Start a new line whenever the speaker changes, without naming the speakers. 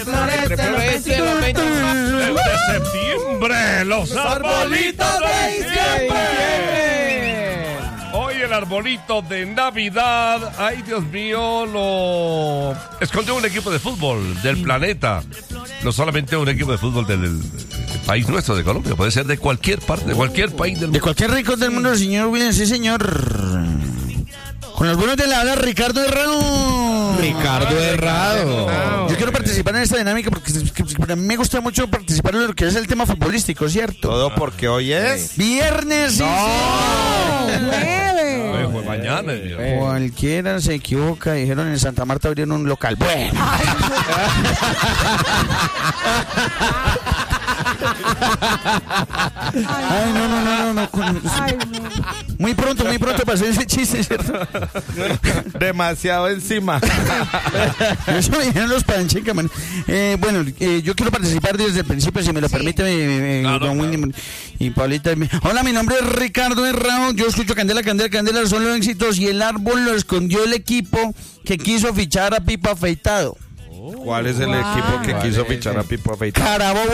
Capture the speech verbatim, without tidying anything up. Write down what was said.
florece los veintinueve
de septiembre, los arbolitos de diciembre. Hoy el arbolito de Navidad, ay Dios mío, lo escondió un equipo de fútbol del planeta. No solamente un equipo de fútbol del, del país nuestro, de Colombia, puede ser de cualquier parte, de cualquier país del mundo.
De cualquier rincón del mundo, señor Williams, sí señor. Con algunos de la habla Ricardo Herrado.
Ricardo Herrado.
Yo quiero participar en esta dinámica porque a mí me gusta mucho participar en lo que es el tema futbolístico, ¿cierto?
Todo porque hoy es
Viernes, sí,
Ay, fue mañana. Dios.
Cualquiera se equivoca, dijeron en Santa Marta abrieron un local. Bueno. Ay, no, no, no, no, no.
Ay, no.
Muy pronto, muy pronto pasó ese chiste, ¿cierto?
demasiado encima.
Eso me dijeron los panchecas, man. Eh, bueno, eh, yo quiero participar desde el principio, si me lo
Sí.
permite, eh, eh,
Claro,
don
claro.
William y Paulita. Hola, mi nombre es Ricardo Herrado. Yo escucho Candela, Candela, Candela, son los éxitos. Y el árbol lo escondió el equipo que quiso fichar a Pipo Afeitado.
¿Cuál es el equipo que quiso fichar a Pipo Afeitado?
Carabobo